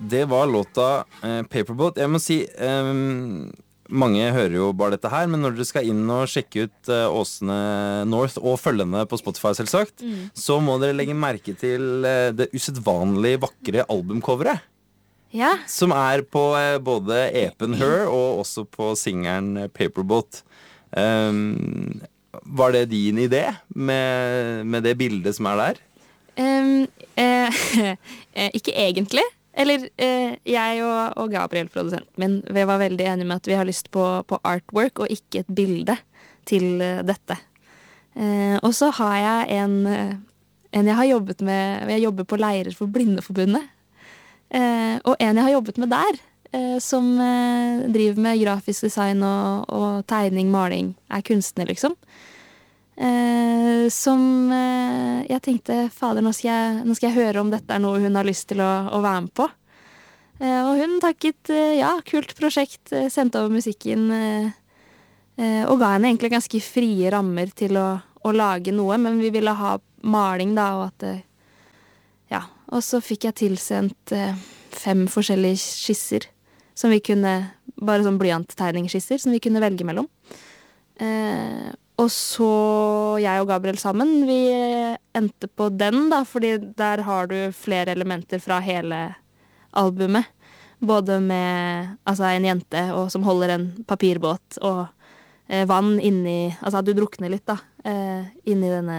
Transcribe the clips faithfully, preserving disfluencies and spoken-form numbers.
Det var låta eh, Paperboat. Jeg må si eh, mange hører jo bare dette her, men når dere skal inn og sjekke ut eh, Åsne North og følge henne på Spotify selvsagt, mm. så må dere legge merke til eh, det usedvanlig vakre albumcoveret. Ja. Som er på eh, både E P-en Her og også på singeren Paperboat. Um, var det din idé med, med det bildet som er der? Um, eh, ikke egentlig. Eller eh, jeg og, og Gabriel, produsenten min, vi var veldig enige med at vi har lyst på, på artwork og ikke et bilde til uh, dette. Eh, og så har jeg en, en jeg har jobbet med, jeg jobber på leirer for Blindeforbundet. Eh, og en jeg har jobbet med der, eh, som eh, driver med grafisk design og, og tegning, maling, er kunstner liksom. Eh, som eh, jeg tenkte, fader, nå skal jeg, nå skal jeg høre om dette er noe hun har lyst til å, å være med på. Eh, og hun takket, eh, ja, kult prosjekt, eh, sendte over musikken, eh, eh, og ga henne egentlig ganske frie rammer til å, å lage noe, men vi ville ha maling da, og at, eh, ja, og så fikk jeg tilsendt eh, fem forskjellige skisser, som vi kunne, bare sånn blyanttegningsskisser, som vi kunne velge mellom. Eh, Og så jeg og Gabriel sammen, vi endte på den da, fordi der har du flere elementer fra hele albumet. Både med altså, en jente og, som holder en papirbåt, og eh, vann inni, altså at du drukner litt da, eh, inni denne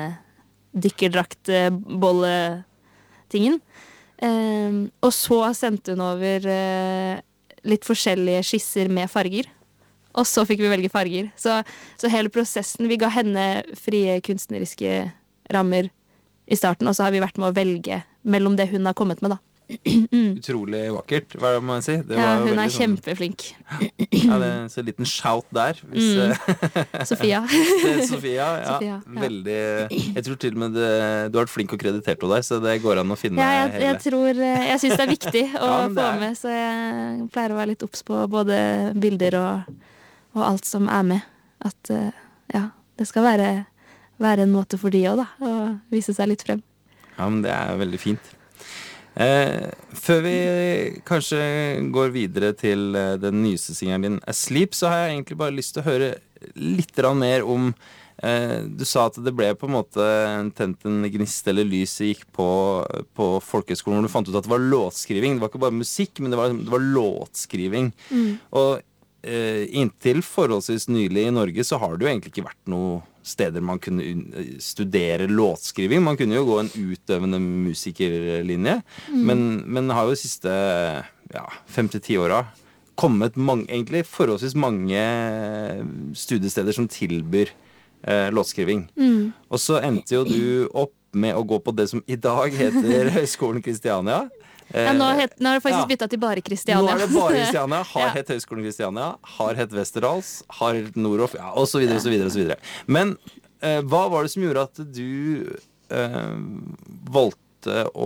dykkerdrakt-bolle-tingen. Eh, og så sendte hun over eh, litt forskjellige skisser med farger. Og så fikk vi velge farger. Så, så hele prosessen, vi ga henne frie kunstneriske rammer i starten, og så har vi vært med å velge mellom det hun har kommet med, da. Utrolig vakkert, hva må jeg si? Det ja, var hun er sånn, kjempeflink. Ja, det er så en liten shout der. Hvis, mm. Sofia. Sofia, ja. Sofia, ja. Veldig, jeg tror til og med det, du har vært flink og kreditert på deg, så det går an å finne ja, jeg, hele. Jeg tror, jeg synes det er viktig å ja, få med, så jeg pleier å være litt obs på både bilder og og alt som er med. At, uh, ja, det skal være, være en måte for de også, da, å vise seg litt frem. Ja, men det er veldig fint. Eh, før vi kanskje går videre til uh, den nyeste singeren din, Asleep, så har jeg egentlig bare lyst til å høre litt mer om uh, du sa at det ble på en måte tent en gnist eller lyset gikk på, på folkehøyskolen, hvor du fant ut at det var låtskriving. Det var ikke bare musikk, men det var, det var låtskriving. Mm. Og Uh, inntil forholdsvis nylig i Norge så har det jo egentlig ikke vært noen steder man kunne studere låtskriving. Man kunne jo gå en utøvende musikerlinje, mm. men, men har jo de siste ja, fem til ti åra kommet mange, egentlig forholdsvis mange studiesteder som tilbyr uh, låtskriving. Mm. Og så endte jo du opp med å gå på det som i dag heter Høgskolen Kristiania. Ja, nå, het, nå har det faktisk ja. byttet til bare Kristiania. Nå er det bare Kristiania, har ja. hett Høgskolen Kristiania, har hett Westerdals, har hett Nordhoff, ja, og så videre, og så videre, og så videre. Men eh, hva var det som gjorde at du eh, valgte å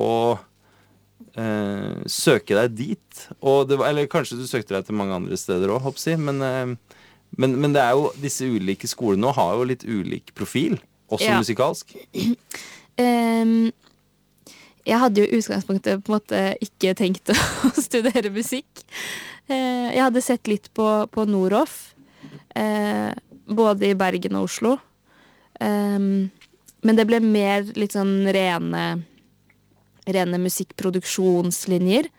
eh, søke deg dit? Og det var, eller kanskje du søkte deg til mange andre steder også, håper jeg, men, eh, men, men det er jo, disse ulike skolene har jo litt ulik profil, også ja. musikalsk. Um Jeg hadde jo i utgangspunktet på en måte ikke tenkt å studere musikk. Jeg hadde sett litt på, på Nordhoff, både i Bergen og Oslo. Men det ble mer litt sånn rene, rene musikkproduksjonslinjer.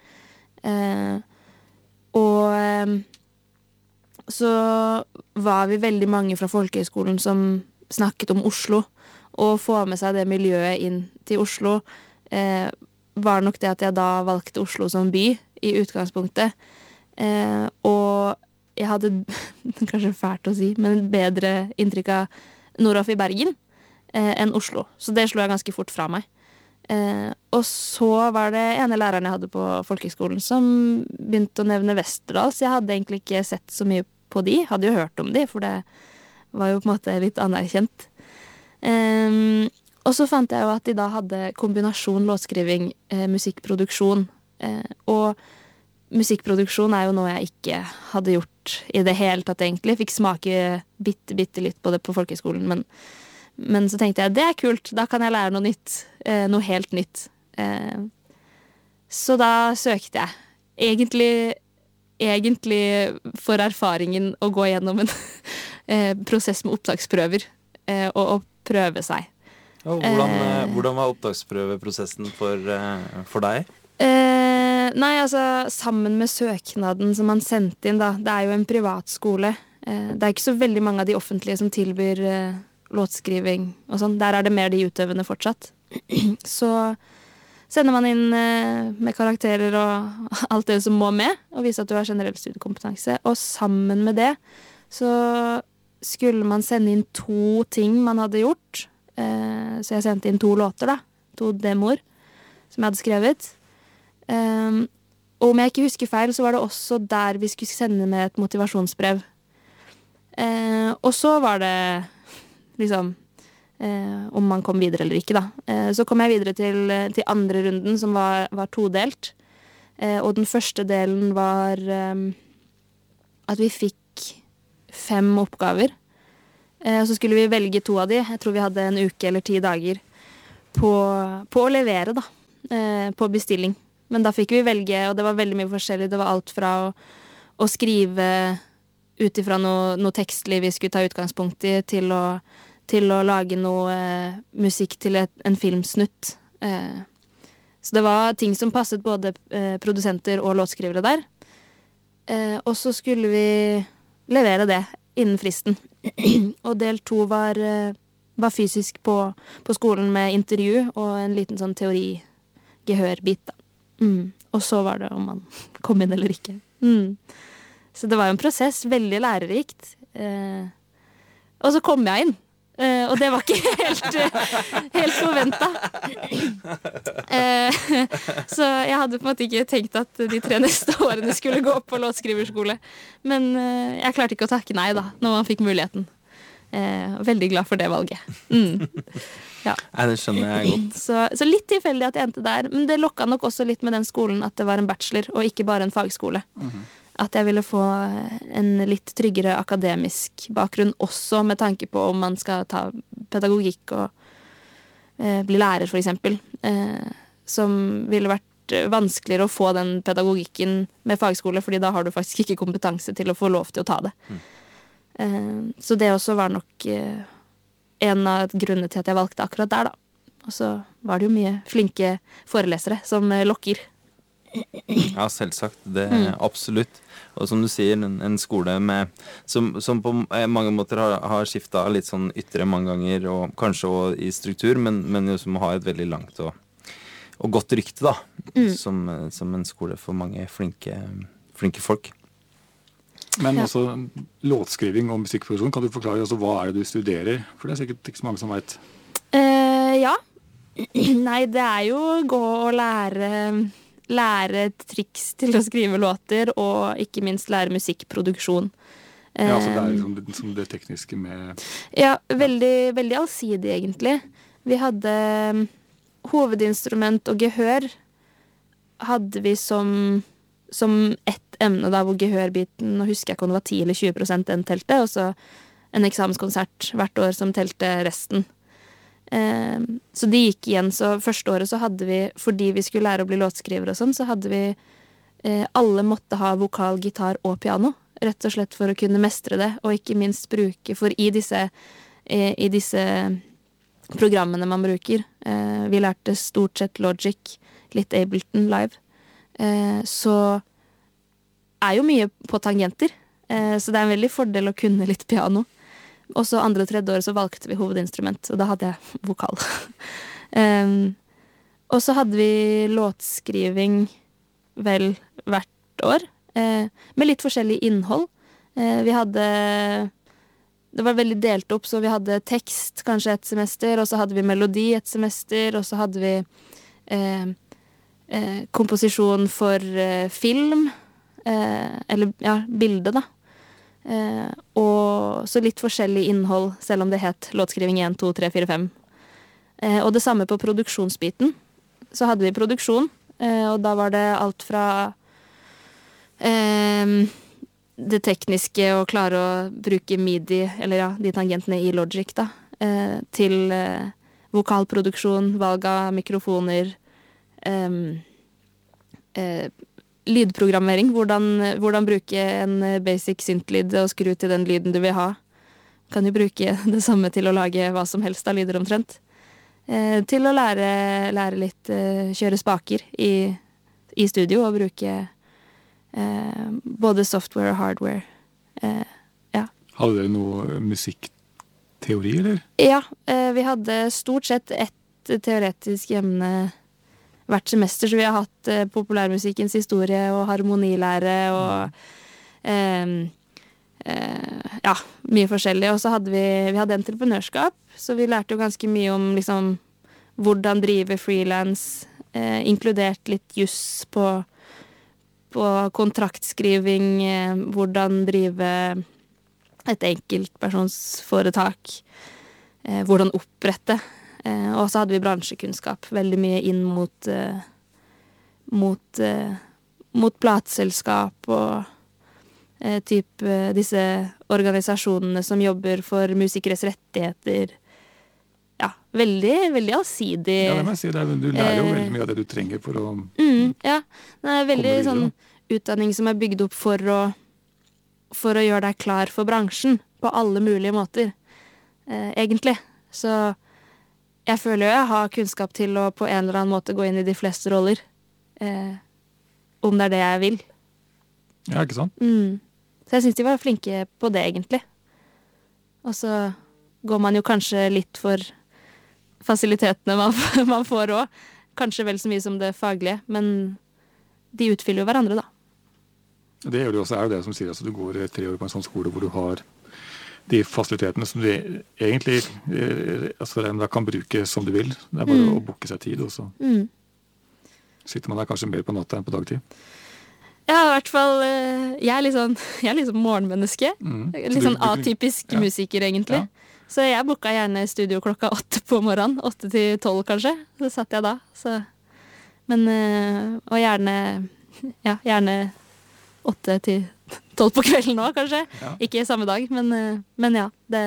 Og så var vi veldig mange fra folkehøyskolen som snakket om Oslo, og få med seg det miljøet inn til Oslo. Eh, var nok det at jeg da valgte Oslo som by i utgangspunktet. Eh, og jeg hadde, kanskje fælt å si, men bedre inntrykk av Nordhoff i Bergen eh, enn Oslo. Så det slo jeg ganske fort fra meg. Eh, og så var det ene læreren jeg hadde på folkehøyskolen som begynte å nevne Westerdals. Jeg hadde egentlig ikke sett så mye på de, hadde jo hørt om de, for det var jo på en måte litt anerkjent. Eh, Og så fant jeg jo at de da hadde kombinasjon låtskriving, eh, musikkproduksjon. Eh, og musikkproduksjon er jo noe jeg ikke hadde gjort i det hele tatt egentlig. Fikk smake bitte, bitte litt på det på folkehøyskolen. Men, men så tenkte jeg, det er kult, da kan jeg lære noe nytt. Eh, noe helt nytt. Eh, så da søkte jeg egentlig, egentlig for erfaringen å gå gjennom en eh, prosess med opptaksprøver eh, og, og prøve seg. Og hvordan, eh, hvordan var opptaksprøveprosessen for, eh, for deg? Eh, nei, altså, sammen med søknaden som man sendte inn, da. Det er jo en privatskole. Eh, det er ikke så veldig mange av de offentlige som tilbyr eh, låtskriving og sånn. Der er det mer de utøvende fortsatt. Så sender man inn eh, med karakterer og alt det som må med, og viser at du har generell studiekompetanse. Og sammen med det så skulle man sende inn to ting man hadde gjort. Eh, så jeg sendte inn to låter, da. To demoer som jeg hadde skrevet. Um, og om jeg ikke husker feil, så var det også der vi skulle sende med et motivasjonsbrev. Uh, og så var det liksom uh, om man kom videre eller ikke, da. Uh, så kom jeg videre til, til andre runden, som var, var todelt. Uh, og den første delen var um, at vi fikk fem oppgaver. Uh, og så skulle vi velge to av de. Jeg tror vi hadde en uke eller ti dager på, på å levere, da. Uh, på bestilling. Men da fikk vi velge, og det var veldig mye forskjellig. Det var alt fra å, å skrive ut ifra noe, noe tekstlig vi skulle ta utgangspunkt i, til å, til å lage noe eh, musikk til et, en filmsnutt. Eh, så det var ting som passet både eh, produsenter og låtskrivere der. Eh, og så skulle vi levere det innen fristen. Og del to var, eh, var fysisk på, på skolen med intervju og en liten sånn teori-gehørbit, da. Mm. Og så var det om man kom inn eller ikke. Mm. Så det var jo en prosess, veldig lærerikt. Eh, og så kom jeg inn. Eh, og det var ikke helt, helt forventet. Eh, så jeg hadde på en måte ikke tenkt at de tre neste årene skulle gå på låtskriverskole. Men eh, jeg klarte ikke å takke nei da, når man fikk muligheten. Eh, veldig glad for det valget. Mm. Ja. Nei, det skjønner jeg godt. Så, så litt tilfeldig at jeg endte der. Men det lokket nok også litt med den skolen at det var en bachelor, og ikke bare en fagskole. Mm-hmm. At jeg ville få en litt tryggere akademisk bakgrunn også, med tanke på om man skal ta pedagogikk og eh, bli lærer, for eksempel. Eh, som ville vært vanskeligere å få den pedagogikken med fagskole, fordi da har du faktisk ikke kompetanse til å få lov til å ta det. Mm. Eh, så det også var nok eh, en av grunnene til at jeg valgte akkurat der, da. Og så var det jo mye flinke forelesere som lokker. Ja, selvsagt. Det er mm. absolutt. Og som du sier, en, en skole med, som, som på mange måter har, har skiftet litt sånn ytre mange ganger, og kanskje også i struktur, men, men jo som har et veldig langt og, og godt rykte, da. Mm. Som, som en skole for mange flinke, flinke folk. Men ja. Også låtskriving og musikkproduksjon, kan du forklare også hva er det du studerer? For det er sikkert ikke så mange som vet. Uh, ja. Nei, det er jo gå og lære, lære triks til å skrive låter, og ikke minst lære musikkproduksjon. Ja, altså det er liksom det, som det tekniske med... Ja, veldig, veldig allsidig egentlig. Vi hadde hovedinstrument og gehør hadde vi som... som ett emne da, hvor gehørbiten, nå husker jeg ikke om det var ti eller tjue prosent den telte, og så en eksamenskonsert hvert år som telte resten. Eh, så det gikk igjen, så første året så hadde vi, fordi vi skulle lære å bli låtskriver og sånn, så hadde vi, eh, alle måtte ha vokal, gitar og piano, rett og slett for å kunne mestre det, og ikke minst bruke, for i disse, eh, i disse programmene man bruker, eh, vi lærte stort sett Logic, litt Ableton live, Eh, så er jo mye på tangenter, eh, så det er en veldig fordel å kunne litt piano. Og så andre og tredje år så valgte vi hovedinstrument, og da hadde jeg vokal. um, og så hadde vi låtskriving vel hvert år, eh, med litt forskjellig innhold. Eh, vi hadde, det var veldig delt opp, så vi hadde tekst kanskje et semester, og så hadde vi melodi et semester, og så hadde vi... Eh, Eh, komposisjon for eh, film, eh, eller ja, bilde da. Eh, og så litt forskjellig innhold, selv om det het låtskriving én, to, tre, fire, fem. Eh, og det samme på produksjonsbiten. Så hadde vi produksjon, eh, og da var det alt fra eh, det tekniske å klare å bruke midi, eller ja, de tangentene i Logic da, eh, til eh, vokalproduksjon, valg av mikrofoner, Um, uh, lydprogrammering, hvordan, hvordan bruke en basic synth-lyd og skru til den lyden du vil ha. Kan jo bruke det samme til å lage hva som helst av lyder omtrent. Eh, til å lære, lære litt, eh, kjøre spaker i, i studio og bruke eh, både software og hardware. Eh, ja. Hadde dere noe musikkteori, eller? Ja, eh, vi hadde stort sett ett teoretisk emne hvert semester, så vi har hatt eh, populærmusikkens historie og harmonilære og eh, eh, ja, mye forskjellig. Og så hadde vi, vi hadde entreprenørskap, så vi lærte jo ganske mye om liksom, hvordan drive freelance, eh, inkludert litt juss på, på kontraktskriving, eh, hvordan drive et enkeltpersonsforetak, eh, hvordan opprette. Eh, og så hadde vi bransjekunnskap, veldig mye inn mot, eh, mot, eh, mot plateselskap og eh, typ eh, disse organisasjonene som jobber for musikeres rettigheter. Ja, veldig, veldig allsidig. Ja, det må jeg si. Det er, du lærer jo eh, veldig mye av det du trenger for å mm, ja, det er veldig videre. sånn utdanning som er bygd opp for å, for å gjøre deg klar for bransjen på alle mulige måter, eh, egentlig. Så jeg føler jo jeg har kunnskap til å på en eller annen måte gå inn i de fleste roller. Eh, om det er det jeg vil. Ja, ikke sant? Mm. Så jeg synes de var flinke på det, egentlig. Og så går man jo kanskje litt for fasilitetene man, man får også. Kanskje vel så mye som det faglige, men de utfyller jo hverandre, da. Det gjør det også, er jo det som sier at du går tre år på en sånn skole hvor du har de fasilitetene som du egentlig eh, altså, da kan bruke som du vil. Det er bare mm. å booke seg tid, og så mm. sitter man der kanskje mer på natta enn på dagtid. Ja, i hvert fall, jeg er litt sånn, jeg er litt sånn morgenmenneske. Mm. Litt sånn atypisk ja. musiker, egentlig. Ja. Så jeg booka gjerne studio klokka åtte på morgenen. Åtte til tolv, kanskje. Så satt jeg da. Så. Men, og gjerne, ja, gjerne åtte til tolv på kvelden nå, kanskje. Ja. Ikke samme dag, men, men ja. Det,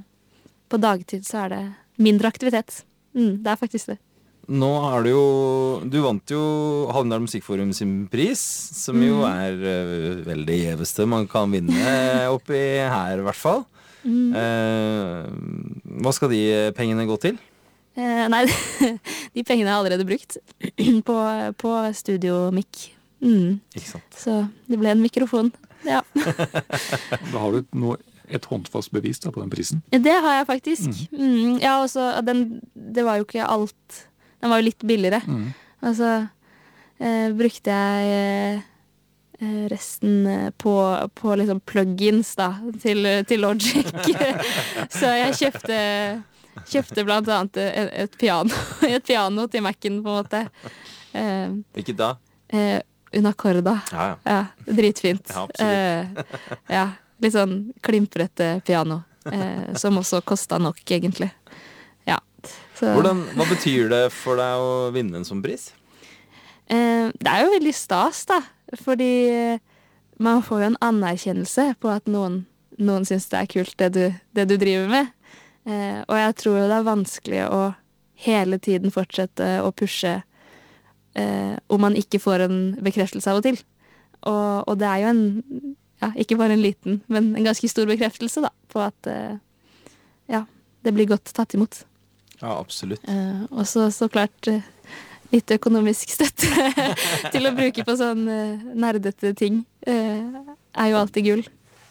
på dagtid så er det mindre aktivitet. Mm, det er faktisk det. Nå er det jo Du vant jo Hallingdal Musikkforum sin pris, som mm. jo er uh, veldig gjeveste man kan vinne oppi her, i hvert fall. Mm. Uh, hva skal de pengene gå til? Uh, nei, de pengene er allerede brukt på, på studio-mic. Mm. Ikke sant. Så det ble en mikrofon. Ja. Da har du noe, et håndfast bevis da, på den prisen? Det har jeg faktisk. Mm. Mm. Ja, også, den, det var jo ikke alt. Den var jo litt billigere. Mm. Og så eh, brukte jeg eh, resten på, på liksom plugins da, til, til Logic. Så jeg kjøpte, kjøpte blant annet et, et piano, et piano til Mac'en, på en måte. Eh, Hvilket da? Eh, Unacorda. Ja, ja. Ja, dritfint. Ja, absolutt. Eh, ja, litt sånn klimprete piano, eh, som også kostet nok, egentlig. Ja. Så. Hvordan, hva betyr det for deg å vinne en sånn pris? Eh, det er jo veldig stas, da. Fordi man får jo en anerkjennelse på at noen, noen synes det er kult, det du, det du driver med. Eh, og jeg tror jo det er vanskelig å hele tiden fortsette å pushe Eh, om man ikke får en bekreftelse av og til. Og, og det er jo en, ja, ikke bare en liten, men en ganske stor bekreftelse da, på at eh, ja, det blir godt tatt imot. Ja, absolutt. Eh, og så, så klart eh, litt økonomisk støtte til å bruke på sånn eh, nerdete ting eh, er jo alltid gull.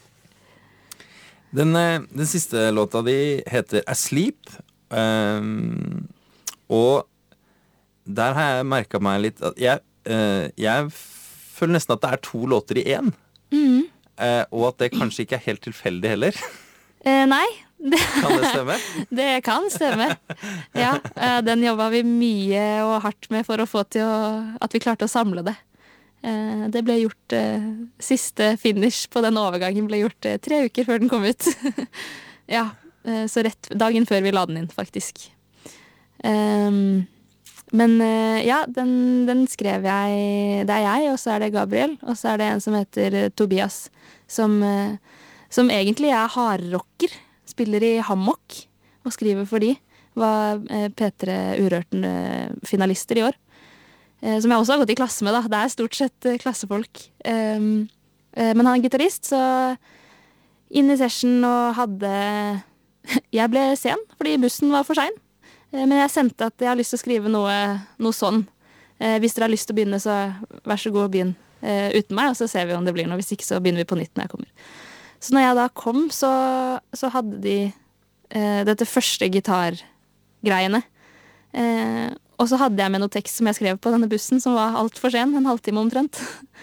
Den, den siste låta di heter Asleep, um, og der har jeg merket meg litt at jeg, uh, jeg føler nesten at det er to låter i én. Mm. Uh, og at det kanskje ikke er helt tilfeldig heller. Uh, nei. Det, kan det stemme? Det kan stemme. Ja, uh, den jobbet vi mye og hardt med for å få til å, at vi klarte å samle det. Uh, det ble gjort, uh, siste finish på den overgangen ble gjort uh, tre uker før den kom ut. Ja, uh, så rett dagen før vi la den inn, faktisk. Um, Men ja, den, den skrev jeg, det er jeg, og så er det Gabriel, og så er det en som heter Tobias, som, som egentlig er hardrocker, spiller i Hammock, og skriver for de, var P tre Urørten finalister i år. eh, som jeg også har gått i klasse med, da. Det er stort sett eh, klassefolk. Um, eh, men han er gitarist, så inn i session og hadde Jeg ble sen, fordi bussen var for sein. Eh, men jeg sendte at jeg har lyst til å skrive noe, noe sånn. Eh, hvis dere har lyst til å begynne, så vær så god, begynn eh, uten meg, og så ser vi om det blir noe. Hvis ikke, så begynner vi på nytt når jeg kommer. Så når jeg da kom, så, så hadde de eh, dette første gitargreiene. Eh, og så hadde jeg med noe tekst som jeg skrev på denne bussen, som var alt for sen, en halvtime omtrent.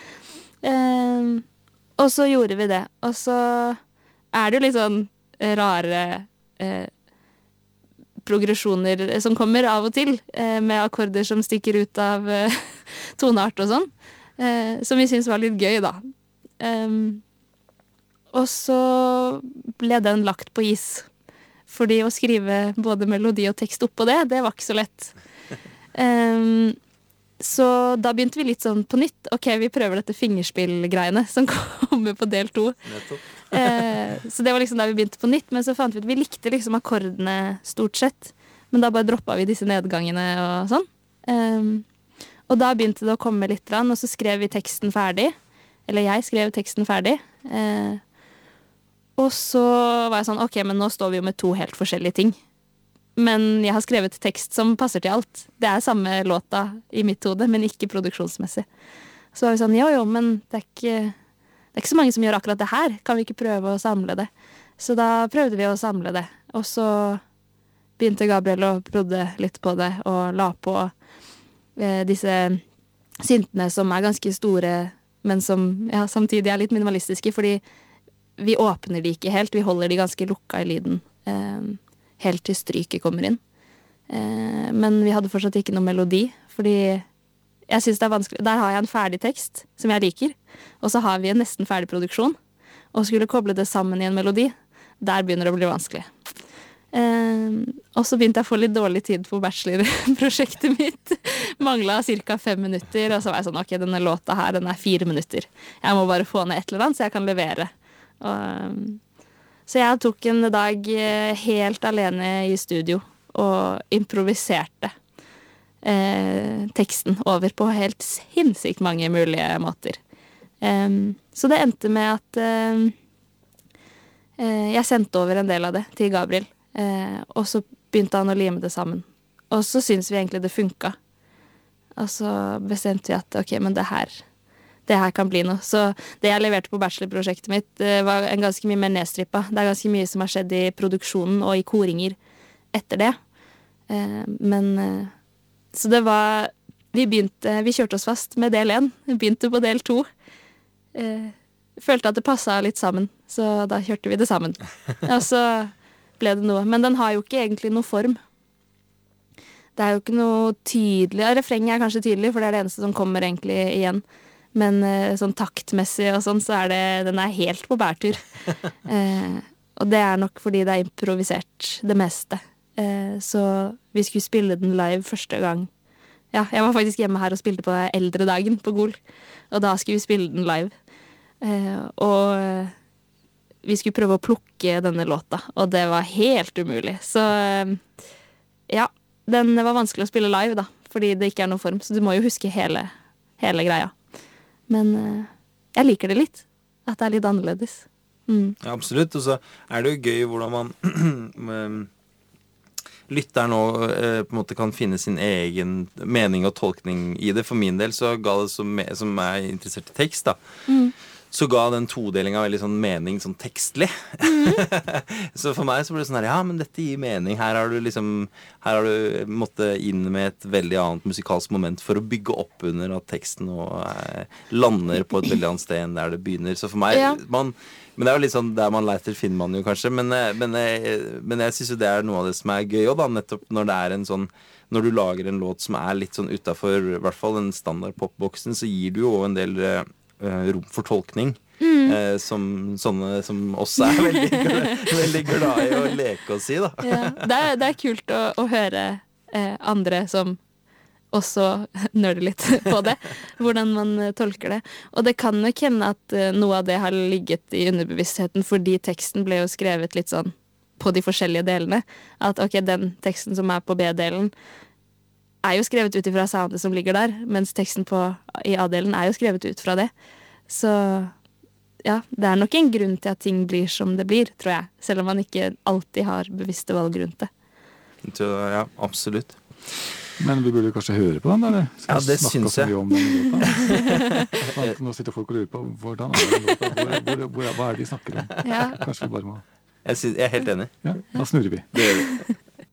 eh, og så gjorde vi det. Og så er det jo litt sånn rare eh, progresjoner som kommer av og til, eh, med akkorder som stikker ut av eh, toneart og sånn, eh, som vi synes var litt gøy, da. Um, og så ble den lagt på is. Fordi å skrive både melodi og tekst oppå det, det var ikke så lett. Um, så da begynte vi litt sånn på nytt. Ok, vi prøver dette fingerspill-greiene som kommer på del to. uh, så det var liksom da vi begynte på nytt. Men så fant vi at vi likte liksom akkordene stort sett. Men da bare droppet vi disse nedgangene og sånn. Um, og da begynte det å komme litt, og så skrev vi teksten ferdig. Eller jeg skrev teksten ferdig. Uh, Og så var jeg sånn, ok, men nå står vi jo med to helt forskjellige ting. Men jeg har skrevet tekst som passer til alt. Det er samme låta i mitt hode, men ikke produksjonsmessig. Så var vi sånn, jo jo, men det er ikke, det er ikke så mange som gjør akkurat det her. Kan vi ikke prøve å samle det? Så da prøvde vi å samle det. Og så begynte Gabriel å prodde litt på det, og la på eh, disse syntene som er ganske store, men som ja, samtidig er litt minimalistiske, fordi vi åpner de ikke helt, vi holder de ganske lukka i lyden, eh, helt til stryket kommer inn. Eh, men vi hadde fortsatt ikke noe melodi, fordi jeg synes det er vanskelig. Der har jeg en ferdig tekst, som jeg liker, og så har vi en nesten ferdig produksjon, og skulle koble det sammen i en melodi. Der begynner det å bli vanskelig. Eh, og så begynte jeg å få litt dårlig tid på bachelorprosjektet mitt. Manglet cirka fem minutter, og så var jeg sånn, ok, denne låta her, den er fire minutter. Jeg må bare få ned et eller annet, så jeg kan levere. Og, så jeg tok en dag helt alene i studio og improviserte eh, teksten over på helt sinnssykt mange mulige måter. Um, så det endte med at eh, jeg sendte over en del av det til Gabriel, eh, og så begynte han å lime det sammen. Og så synes vi egentlig det funka. Og så bestemte vi at ok, men det her det her kan bli noe. Så det jeg leverte på bachelorprosjektet mitt var en ganske mye mer nedstrippa. Det er ganske mye som har skjedd i produksjonen og i koringer etter det. Men så det var vi begynte, vi kjørte oss fast med del én. Vi begynte på del to. Følte at det passet litt sammen, så da kjørte vi det sammen. Og så ble det noe. Men den har jo ikke egentlig noe form. Det er jo ikke noe tydelig. Refrenget er kanskje tydelig, for det er det eneste som kommer egentlig igjen. Men sånn taktmessig og sånn, så er det, den er helt på bærtur. eh, og det er nok fordi det er improvisert det meste. Eh, så vi skulle spille den live første gang. Ja, jeg var faktisk hjemme her og spilte på eldre dagen på Gol. Og da skulle vi spille den live. Eh, og vi skulle prøve å plukke denne låta, og det var helt umulig. Så eh, ja, den var vanskelig å spille live da, fordi det ikke er noen form. Så du må jo huske hele, hele greia. Men uh, jeg liker det litt. At det er litt annerledes. Mm. Ja, absolutt. Og så er det jo gøy hvordan man lytter nå uh, på en måte kan finne sin egen mening og tolkning i det. For min del så ga det som, som er interessert i tekst da. Mm. Så ga den todelinga veldig sånn mening sånn tekstlig. Mm. Så for meg så ble det sånn her, ja, men dette gir mening. Her har du liksom, her har du måttet inn med et veldig annet musikalsk moment for å bygge opp under at teksten nå eh, lander på et veldig annet sted enn der det begynner. Så for meg, ja. man, men det er jo litt sånn, der man leiter finner man jo kanskje, men, men, men jeg synes jo det er noe av det som er gøy også da, nettopp når det er en sånn, når du lager en låt som er litt sånn utenfor, i hvert fall den standard popboksen, så gir du jo en del Uh, rom for tolkning mm. uh, som sånne som oss er veldig, veldig glad i å leke og si da. Ja, det, er, det er kult å, å høre uh, andre som også nøler litt på det, hvordan man uh, tolker det. Og det kan nok hende at uh, noe av det har ligget i underbevisstheten, fordi teksten ble jo skrevet litt sånn på de forskjellige delene. At ok, den teksten som er på B-delen er jo skrevet ut ifra soundet som ligger der, mens teksten på, i A-delen er jo skrevet ut fra det. Så ja, det er nok en grunn til at ting blir som det blir, tror jeg. Selv om man ikke alltid har bevisste valg rundt det. Så, ja, absolutt. Men vi burde kanskje høre på den, eller? Ja, det syns jeg. Om den låta. Nå sitter folk og lurer på hvordan er den låta, hvor, hvor, hvor, hva er det de snakker om? Ja. Kanskje vi bare må... Jeg, synes, jeg er helt enig. Ja, da snurrer vi. Det gjør vi.